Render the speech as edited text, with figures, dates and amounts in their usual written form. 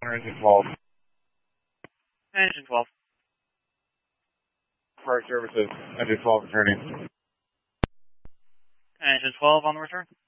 Engine 12. Engine 12. Park services, Engine 12 returning. Engine 12 on the return.